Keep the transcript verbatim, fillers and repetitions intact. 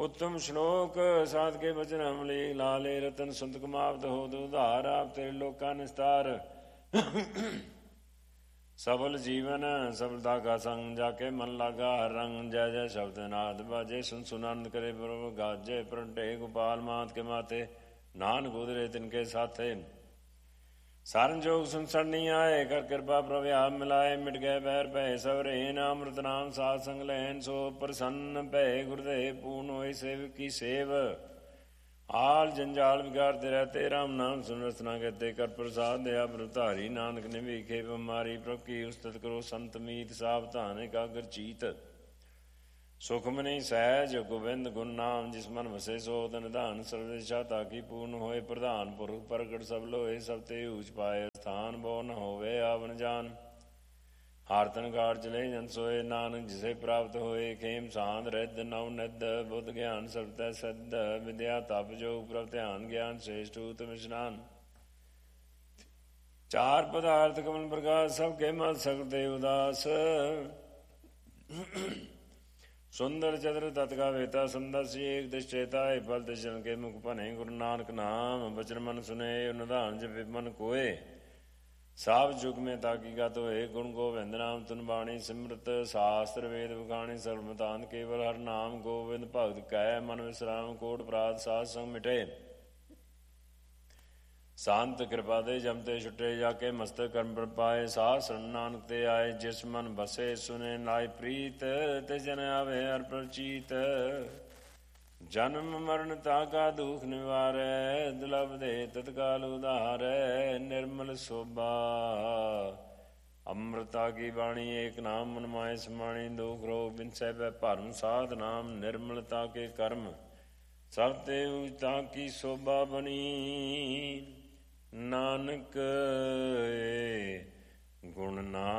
उत्तम श्लोक साध के वचन अमली लाले रतन सुंत कमावत हो उधार आप तेरे लोका निस्तार सफल जीवन सफलता का संग जाके मन लागा हर रंग जय जय शब्द नाद बाजे सुन सुनंद करे प्रभु गाजे प्रंटे गोपाल मात के माथे नान गुदरे तिनके साथे सारन जोग सुन सरनी आए कर कृपा प्रभु आप मिलाए मिट गए बैर पै सवरेन अमृत नाम साध संग लैन सो प्रसन्न पै गुरुदेव पूर्ण होए सेव की सेव आल जंजाल बिगाड़ते रहते राम नाम सुन रसना कहते कर प्रसाद दया प्रतारी नानक ने भीखे बमारी प्रभु की उस्तत करो संत मीत सावधान एकाग्र चीत सुखमनी सहज गोविंद गुण नाम जिस मन वसे सोध निधान सर्वदिशा ताकि पूर्ण होए प्रधान पुरुष प्रगट सब लोए सब ते ऊच पाए स्थान बो न होवे आवन जान आरतन गाड़ चले जन सोए नानक जिसे प्राप्त होए खेम सांद रिद्ध नव निध बुद्ध ज्ञान सर्वतः सिद्ध विद्या तप जोग प्रभ ध्यान ज्ञान श्रेष्ठ उत्तम स्नान चार पदार्थ कमल प्रकाश सबके मत सकते उदास सुंदर चतुर तत्का वेता सुंदर सी एक दिश चेता फल दर्शन के मुख पने गुरु नानक नाम बचन मन सुने निधान जप मन कोय साव जुग में ताकी का तो एक गुण गोविंद नाम तुन बाणी सिमृत शास्त्र वेद बखाणी सर्वमतान केवल हर नाम गोविंद भगत कह मन विश्राम कोट प्रात साध संग मिटे शांत कृपा दे जमते छुटे जाके मस्तक कर्म पर पाए सा शरण नानक ते आए जिस मन बसे सुने नाय प्रीत ते जन आवे हर प्रचीत जन्म मरण ताका दुख निवारे दुलभ दे तत्काल उधारे निर्मल शोभा अमृता की वाणी एक नाम मन माए समाणी दुख रोग बिनसै भरम साध नाम निर्मलता के कर्म सब ते उचता की शोभा बनी नानक